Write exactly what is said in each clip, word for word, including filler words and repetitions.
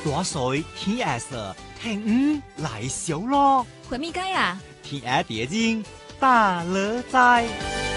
大水天下色，天五來小咯， 回咪街啊？ 天下蝶精大樂在。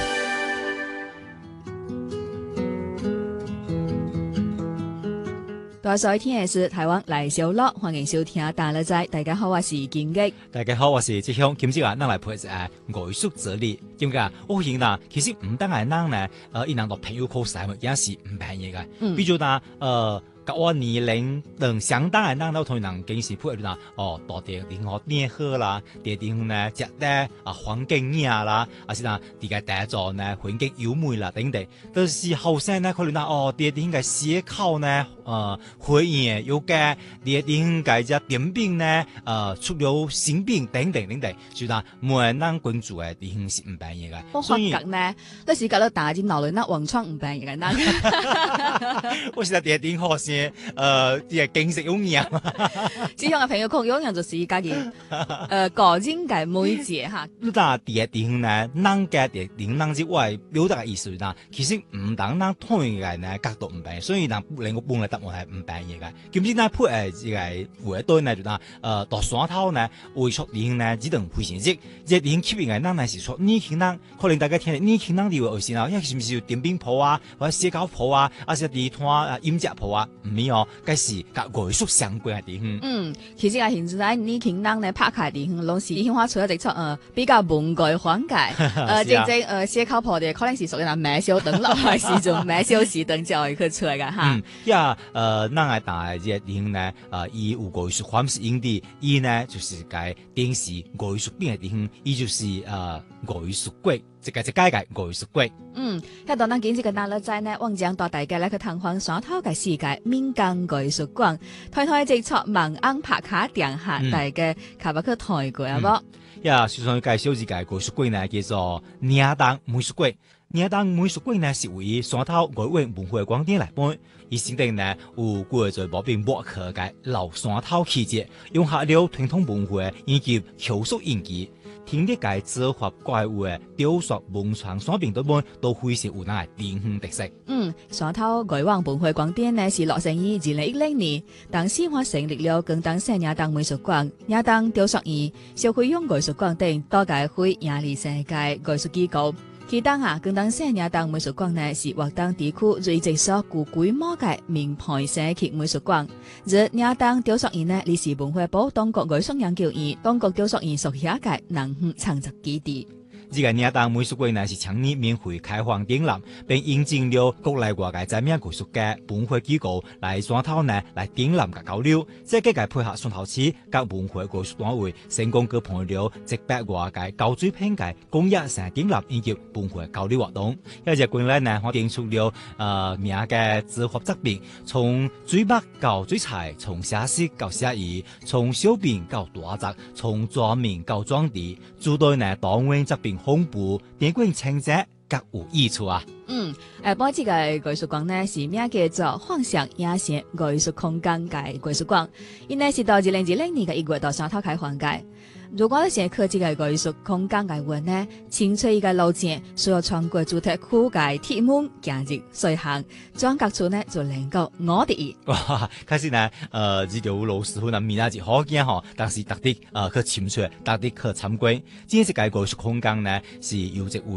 大水天下事，台灣來小樂，歡迎收聽大樂在。大家好，我是金吉。 大家好，我是志雄。今朝啊，咱來陪一下藝術哲理。點解？我發現啦，其實唔單係咱呢，呃，一人到朋友考試物件是唔便宜嘅。嗯，比如嗱，呃。甲我年齡等相當嘅人，都同人經時配合啦。哦，到底如何點好啦？地地方呢，食得啊環境靚啦，啊是啦，地個大座呢，環境優美啦，等等。都是後生呢，可能啦，哦，地地方嘅思考呢，呃，會議有嘅，地地方嘅只點兵呢，呃，出了新兵等等等等，所以啦，每人關注嘅地方是唔便宜嘅。 我發覺呢，你是搞到大隻鬧人啦，黃窗唔便宜嘅人。 我是在地地方學先。呃，啲係景色好靚。 志向嘅朋友講，有人就是家己，呃，個人嘅美節哈。 你睇第一點呢，人嘅第零人之外表達嘅意思啦，其實唔等人同意嘅呢角度唔平，所以人令我本來答案係唔平嘅。咁之呢，配誒即係回對呢就嗱，呃，到山頭呢，為出點呢，只能會成績，即點吸引嘅人呢是說年輕人，可能大家聽年輕人以為係先啦，因為是唔是點兵鋪啊，或者社交鋪啊，還是地攤啊、飲食鋪啊，唔係哦。該是甲藝術相關嘅地方。嗯， 其實啊，現在年輕人咧拍開地方，攏是啲花出一直出呃比較文具環界，呃，正正呃寫考破嘅，可能是屬於嗱買小燈落來時種買小時燈就會去出來嘅哈。 嗯，呀，呃，咱愛打嘅啲地方呢，呃，伊有藝術方式用的，伊呢就是該電視藝術品嘅地方，伊就是呃藝術館。即個即個嘅藝術館。 嗯，喺度咱今次嘅大樂在呢，往將帶大家來去探訪山頭嘅世界民間藝術館，睇睇即出網安拍卡定下大家卡不去睇過啊冇？ 呀，首先介紹一個藝術館呢，叫做嶺東美術館。嶺東美術館呢是位於山頭外灣文化廣場內邊，伊成定呢有過在無邊莫克嘅老山頭氣節，融合了傳統文化以及口述演技。聽啲介招法怪物嘅雕塑文創產品，都本都非常有那地方特色。 嗯，山頭外灣文化廣場呢是落成於二零一零年，當時我成立了廣東省嶺東美術館、嶺東雕塑院、小會用藝術館等多屆會亞利世界藝術機構。其當下廣東省嶺東美術館呢是華東地區最直屬具規模嘅名牌社區美術館。而嶺東雕塑院呢，你是文化部當局藝術研究院、當局雕塑院屬下嘅南園創作基地。 這個嶺東美術館呢是常年免費開放展覽，並引進了國內外嘅知名藝術家、文化機構來山頭呢來展覽及交流。這個個配合山頭市各文化藝術單位，成功舉辦了一百外個高水平嘅公益性展覽以及文化交流活動。有隻館內呢，我展出了呃名嘅字畫作品，從水墨到水彩，從寫實到寫意，從小品到大作，從裝名到裝字，諸多呢當位作品。恐怖點觀情節各有益處啊！ 嗯，誒，本次嘅藝術館呢是名叫做幻想野性藝術空間嘅藝術館，因呢是到二零二零年嘅一月到山頭開放嘅。如果你想科技嘅藝術空間嘅話呢，清脆嘅路線需要穿過主題區嘅鐵門行入隨行，轉角處呢就能夠我哋。 哇，開始呢，呃，呢條路師傅呢面啊就好驚嗬，但是特地呃去潛出，特地去參觀。今次嘅藝術空間呢是有一位